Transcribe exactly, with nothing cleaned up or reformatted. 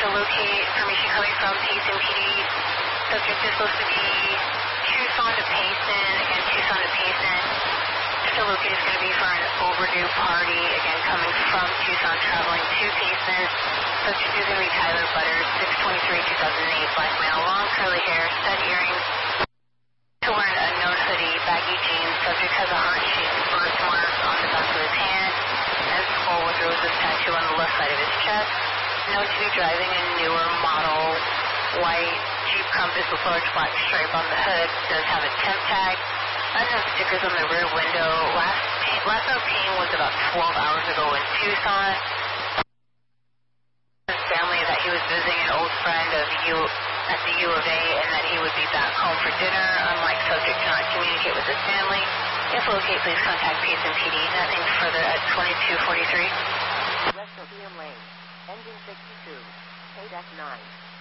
to locate information coming from Payson P D. Subject is supposed to be Tucson to Payson. Again, Tucson to Payson. To locate is going to be for an overdue party. Again, coming from Tucson, traveling to Payson. Subject is going to be Tyler Butters, six twenty-three two thousand eight, black male, long curly hair, stud earrings. To wearing a known hoodie, baggy jeans. Subject has a heart shaped birthmark on the back of his hand, and skull with roses tattoo on the left side of his chest. Known to be driving a newer model white Jeep Compass with large black stripe on the hood. Does have a temp tag. Unknown stickers on the rear window. Last last known pain was about twelve hours ago in Tucson. His family that he was visiting an old friend of U at the U of A, and that he would be back home for dinner. Unlike subject, cannot communicate with his family. If locate, please contact Payson P D. Nothing further at twenty-two forty-three. West Sophia Lane, engine sixty-two, K nine.